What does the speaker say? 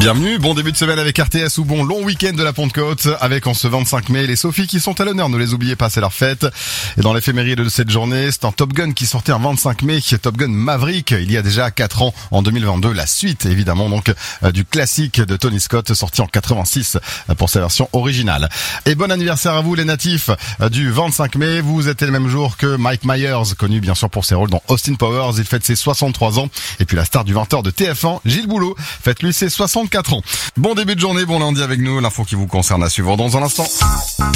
Bienvenue, bon début de semaine avec RTS ou bon long week-end de la Pentecôte avec en ce 25 mai les Sophies qui sont à l'honneur, ne les oubliez pas, c'est leur fête. Et dans l'éphéméride de cette journée, c'est un Top Gun qui sortait un 25 mai, qui est Top Gun Maverick, il y a déjà 4 ans, en 2022, la suite évidemment donc du classique de Tony Scott sorti en 86 pour sa version originale. Et bon anniversaire à vous les natifs du 25 mai, vous êtes le même jour que Mike Myers, connu bien sûr pour ses rôles dans Austin Powers, il fête ses 63 ans. Et puis la star du 20h de TF1, Gilles Boulot, fête lui ses 64 ans. Bon début de journée, bon lundi avec nous, l'info qui vous concerne à suivre dans un instant.